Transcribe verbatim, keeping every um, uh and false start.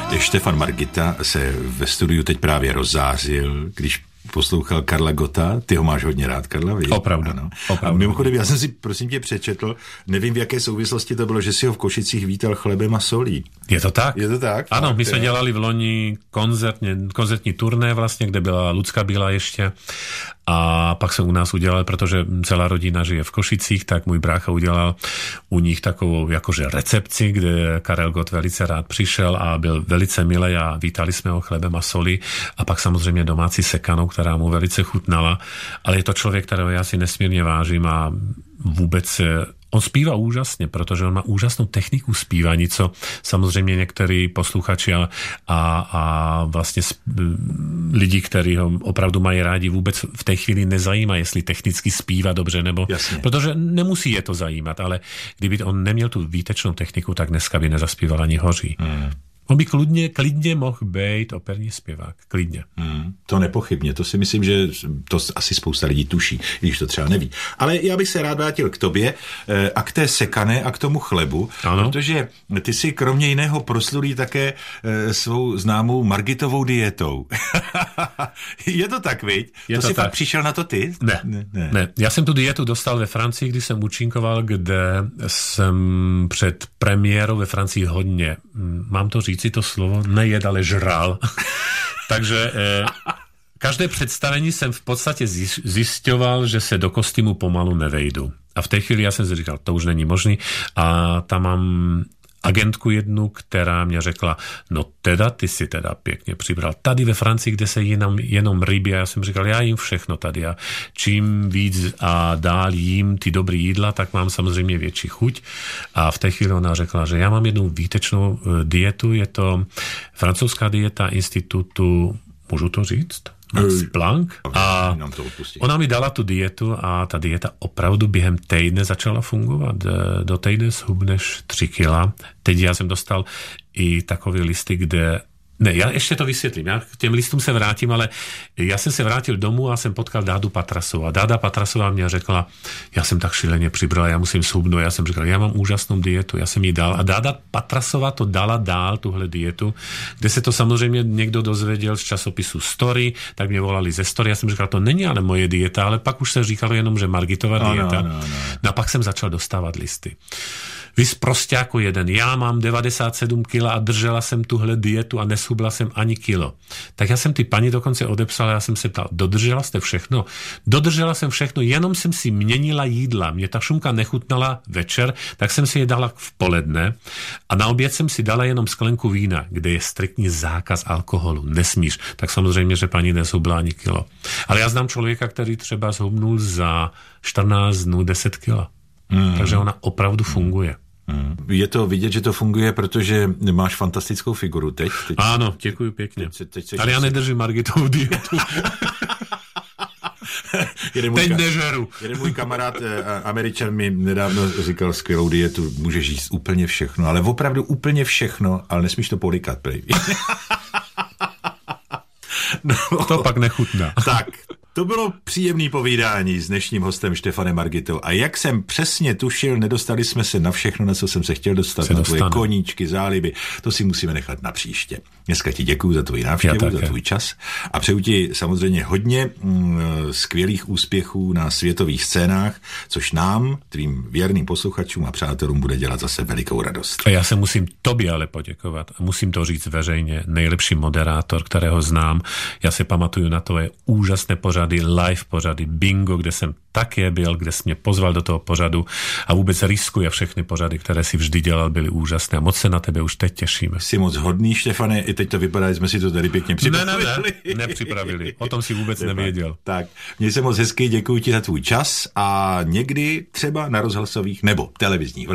Štefan Margita se ve studiu teď právě rozzářil, když poslouchal Karla Gotta. Ty ho máš hodně rád, Karla, víš? Opravdu. Ano. Opravdu. A mimochodem, já jsem si, prosím tě, přečetl, nevím, v jaké souvislosti to bylo, že si ho v Košicích vítal chlebem a solí. Je to tak? Je to tak? Ano, my to jsme je. dělali v loni koncertně, koncertní turné vlastně, kde byla Lucka Bílá ještě. A pak jsem u nás udělal, protože celá rodina žije v Košicích, tak můj brácha udělal u nich takovou jakože recepci, kde Karel Gott velice rád přišel a byl velice milý a vítali jsme ho chlebem a soli. A pak samozřejmě domácí sekanou, která mu velice chutnala. Ale je to člověk, kterého já si nesmírně vážím a vůbec... On zpívá úžasně, protože on má úžasnou techniku zpívání, co samozřejmě některý posluchači a, a, a vlastně lidi, kteří ho opravdu mají rádi, vůbec v té chvíli nezajímá, jestli technicky zpívá dobře, nebo... Jasně. Protože nemusí je to zajímat, ale kdyby on neměl tu výtečnou techniku, tak dneska by nezaspíval ani Hoří. Hmm. On by klidně, klidně mohl být operní zpěvák. Klidně. Hmm, to nepochybně. To si myslím, že to asi spousta lidí tuší, když to třeba neví. Ale já bych se rád vrátil k tobě eh, a k té sekané a k tomu chlebu, ano. Protože ty si kromě jiného proslulý také eh, svou známou Margitovou dietou. Je to tak, viď? Je to to si tak. fakt přišel na to ty? Ne, ne, ne. ne. Já jsem tu dietu dostal ve Francii, když jsem účinkoval, kde jsem před premiérou ve Francii hodně, mám to říci to slovo, nejed, ale žral. Takže eh, každé představení jsem v podstatě zjišťoval, že se do kostýmu pomalu nevejdu. A v té chvíli já jsem si říkal, to už není možný. A tam mám agentku jednu, která mě řekla, no teda, ty si teda pěkně přibral. Tady ve Francii, kde se jenom, jenom ryby, a já jsem říkal, já jím všechno tady a čím víc a dál jím ty dobrý jídla, tak mám samozřejmě větší chuť. A v té chvíli ona řekla, že já mám jednu výtečnou dietu, je to francouzská dieta institutu, můžu to říct? Max Planck. A ona mi dala tu dietu a ta dieta opravdu během týdne začala fungovat. Do týdne zhubneš tři kila. Teď já jsem dostal i takový listy, kde... Ne, já ještě to vysvětlím. Já k těm listům se vrátím, ale já jsem se vrátil domů a jsem potkal Dádu Patrasovou. A Dáda Patrasová mě řekla, já jsem tak šíleně přibral, já musím zhubnout. Já jsem říkal, já mám úžasnou dietu, já jsem jí dal. A Dáda Patrasová to dala dál, tuhle dietu, kde se to samozřejmě někdo dozvěděl z časopisu Story, tak mě volali ze Story. Já jsem říkal, to není ale moje dieta, ale pak už se říkalo jenom, že Margitova no, dieta. No, no, no. no a pak jsem začal dostávat listy. Vys prostě jako jeden. Já mám devadesát sedm kila a držela jsem tuhle dietu a neshubla jsem ani kilo. Tak já jsem ty paní dokonce odepsala, já jsem se ptal, dodržela jste všechno? Dodržela jsem všechno, jenom jsem si měnila jídla. Mě ta šunka nechutnala večer, tak jsem si je dala v poledne a na oběd jsem si dala jenom sklenku vína, kde je striktní zákaz alkoholu. Nesmíš. Tak samozřejmě, že paní neshubla ani kilo. Ale já znám člověka, který třeba zhubnul za čtrnáct dnů deset kilo. Mm. Takže ona opravdu funguje. Mm. Je to vidět, že to funguje, protože máš fantastickou figuru teď. teď ano, děkuji pěkně. Teď, teď, teď, Ale já nedržím Margitovu dietu. jeden můj, teď ka- nežeru. jeden můj kamarád Američan mi nedávno říkal skvělou dietu, můžeš jíst úplně všechno, ale opravdu úplně všechno, ale nesmíš to polikat, prej. No. To pak nechutná. Tak, to bylo příjemné povídání s dnešním hostem Štefanem Margitou. A jak jsem přesně tušil, nedostali jsme se na všechno, na co jsem se chtěl dostat, se na tvoje dostane. Koníčky, záliby. To si musíme nechat na příště. Dneska ti děkuju za tvoji návštěvu, za tvůj čas a přeju ti samozřejmě hodně mm, skvělých úspěchů na světových scénách, což nám, tvým věrným posluchačům a přátelům bude dělat zase velikou radost. A já se musím tobě ale poděkovat a musím to říct veřejně. Nejlepší moderátor, kterého znám. Já si pamatuju na tvoje úžasné pořady, live pořady, bingo, kde jsem také byl, kde jsi mě pozval do toho pořadu a vůbec riskuje všechny pořady, které si vždy dělal, byly úžasné a moc se na tebe už teď těšíme. Jsi moc hodný, Štefane, i teď to vypadá, že jsme si to tady pěkně připravili. Ne, ne, ne, nepřipravili. O tom si vůbec nevěděl. Tak, měj se moc hezky, děkuji ti za tvůj čas a někdy třeba na rozhlasových nebo televizních